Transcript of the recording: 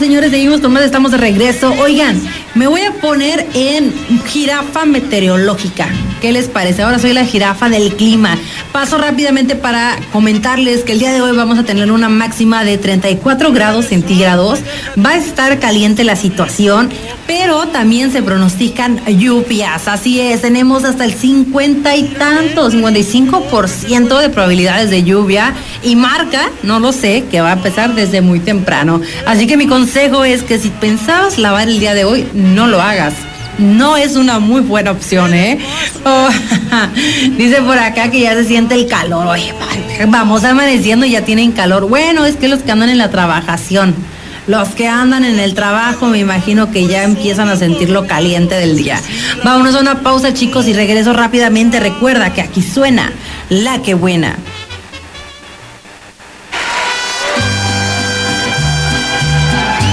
señores, seguimos con más, estamos de regreso. Oigan, me voy a poner en jirafa meteorológica. ¿Qué les parece? Ahora soy la jirafa del clima. Paso rápidamente para comentarles que el día de hoy vamos a tener una máxima de 34 grados centígrados. Va a estar caliente la situación, pero también se pronostican lluvias. Así es, tenemos hasta el 55% de probabilidades de lluvia y marca, no lo sé, que va a empezar desde muy temprano. Así que mi consejo es que si pensabas lavar el día de hoy, no lo hagas. No es una muy buena opción, ¿eh? Oh, dice por acá que ya se siente el calor. Oye, vamos amaneciendo y ya tienen calor. Bueno, es que los que andan en la trabajación, los que andan en el trabajo, me imagino que ya empiezan a sentir lo caliente del día. Vámonos a una pausa, chicos, y regreso rápidamente. Recuerda que aquí suena La Que Buena.